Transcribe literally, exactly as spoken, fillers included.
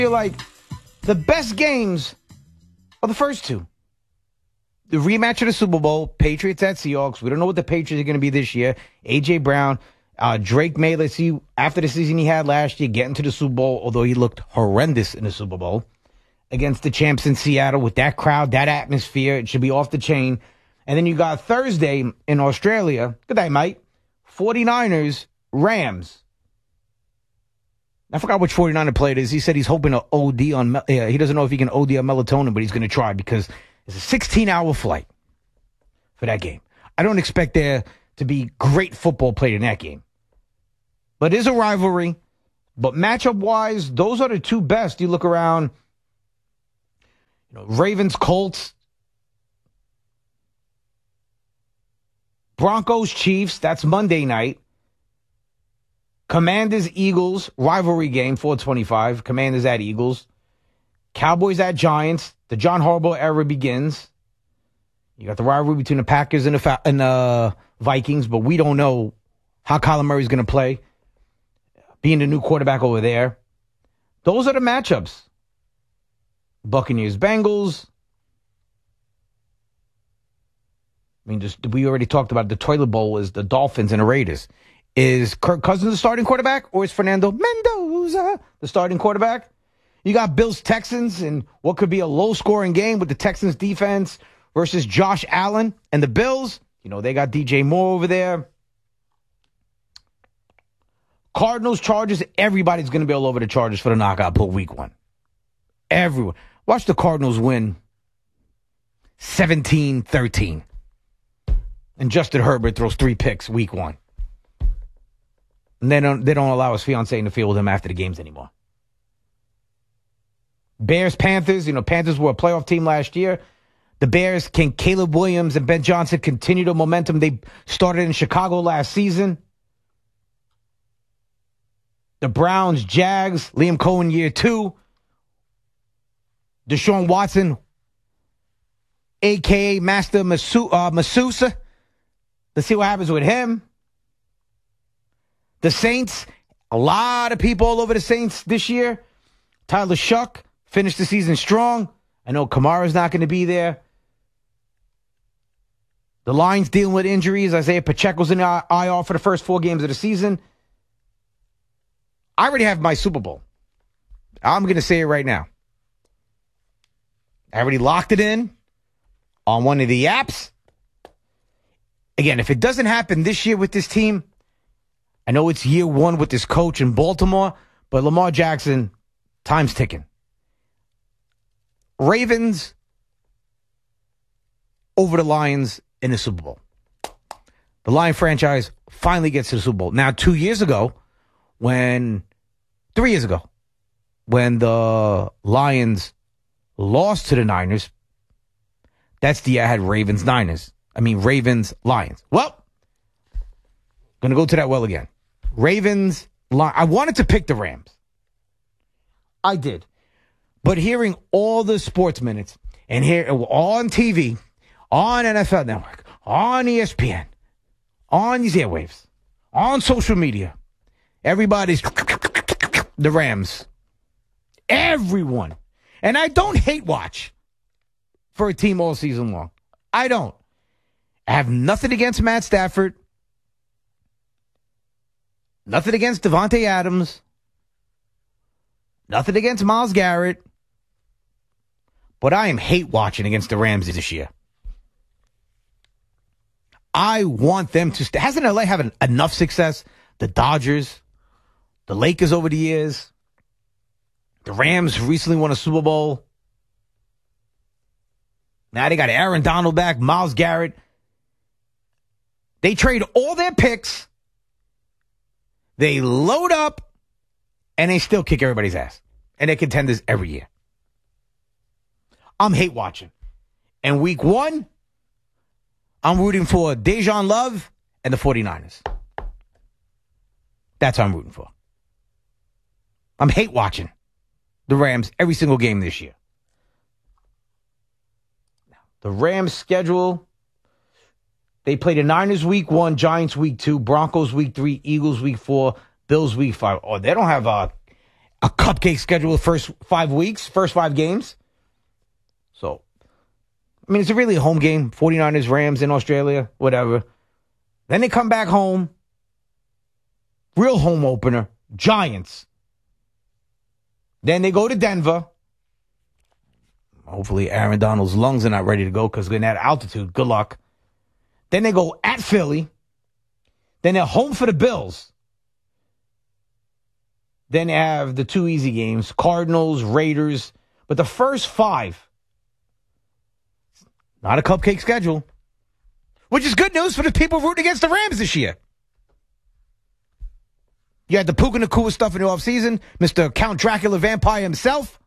feel like the best games are the first two. The rematch of the Super Bowl, Patriots at Seahawks. We don't know what the Patriots are going to be this year. A J. Brown, uh, Drake May, let's see, after the season he had last year, getting to the Super Bowl, although he looked horrendous in the Super Bowl, against the champs in Seattle with that crowd, that atmosphere. It should be off the chain. And then you got Thursday in Australia. Good day, mate. forty-niners, Rams. I forgot which forty-niner player it is. He said he's hoping to O D on, uh, he doesn't know if he can O D on melatonin, but he's going to try because it's a sixteen-hour flight for that game. I don't expect there to be great football played in that game. But it is a rivalry. But matchup-wise, those are the two best. You look around, you know, Ravens, Colts, Broncos, Chiefs, that's Monday night. Commanders, Eagles, rivalry game, four twenty-five. Commanders at Eagles. Cowboys at Giants. The John Harbaugh era begins. You got the rivalry between the Packers and the Fa- and the Vikings, but we don't know how Kyler Murray's going to play, being the new quarterback over there. Those are the matchups. Buccaneers, Bengals. I mean, just, we already talked about the toilet bowl is the Dolphins and the Raiders. Is Kirk Cousins the starting quarterback, or is Fernando Mendoza the starting quarterback? You got Bills, Texans, and what could be a low-scoring game with the Texans defense versus Josh Allen and the Bills. You know, they got D J Moore over there. Cardinals, Chargers, everybody's going to be all over the Chargers for the knockout pool week one. Everyone. Watch the Cardinals win seventeen thirteen. And Justin Herbert throws three picks week one. And they don't, they don't allow his fiancée in the field with him after the games anymore. Bears, Panthers. You know, Panthers were a playoff team last year. The Bears, can Caleb Williams and Ben Johnson continue the momentum they started in Chicago last season? The Browns, Jags, Liam Cohen year two. Deshaun Watson, a k a. Master Masu, uh, Masusa. Let's see what happens with him. The Saints, a lot of people all over the Saints this year. Tyler Shuck finished the season strong. I know Kamara's not going to be there. The Lions dealing with injuries. Isaiah Pacheco's in the I R for the first four games of the season. I already have my Super Bowl. I'm going to say it right now. I already locked it in on one of the apps. Again, if it doesn't happen this year with this team, I know it's year one with this coach in Baltimore, but Lamar Jackson, time's ticking. Ravens over the Lions in the Super Bowl. The Lion franchise finally gets to the Super Bowl. Now, two years ago, when, three years ago, when the Lions lost to the Niners, that's the year I had Ravens Niners. I mean, Ravens Lions. Well, going to go to that well again. Ravens, Lions. I wanted to pick the Rams. I did. But hearing all the sports minutes and here on T V, on N F L Network, on E S P N, on these airwaves, on social media, everybody's the Rams. Everyone. And I don't hate watch for a team all season long. I don't. I have nothing against Matt Stafford. Nothing against Devontae Adams. Nothing against Myles Garrett. But I am hate watching against the Rams this year. I want them to... St- Hasn't L A having enough success? The Dodgers, the Lakers over the years. The Rams recently won a Super Bowl. Now they got Aaron Donald back, Myles Garrett. They trade all their picks. They load up, and they still kick everybody's ass. And they're contenders every year. I'm hate watching. And week one, I'm rooting for Dejan Love and the forty-niners. That's what I'm rooting for. I'm hate watching the Rams every single game this year. The Rams schedule, they play the Niners week one, Giants week two, Broncos week three, Eagles week four, Bills week five. Oh, they don't have uh, a cupcake schedule the first five weeks, first five games. So, I mean, it's a really home game. 49ers, Rams in Australia, whatever. Then they come back home. Real home opener. Giants. Then they go to Denver. Hopefully Aaron Donald's lungs are not ready to go because in that altitude. Good luck. Then they go at Philly. Then they're home for the Bills. Then they have the two easy games. Cardinals, Raiders. But the first five, not a cupcake schedule. Which is good news for the people rooting against the Rams this year. You had the Puka Nacua stuff in the offseason. Mister Count Dracula Vampire himself.